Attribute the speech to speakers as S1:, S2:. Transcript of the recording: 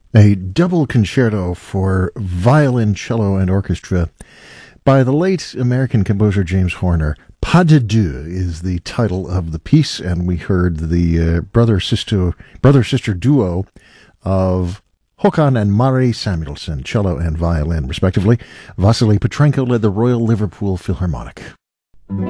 S1: A double concerto for violin, cello, and orchestra by the late American composer James Horner. Pas de deux is the title of the piece, and we heard the brother-sister duo of Håkan and Mari Samuelsson, cello and violin, respectively. Vasily Petrenko led the Royal Liverpool Philharmonic.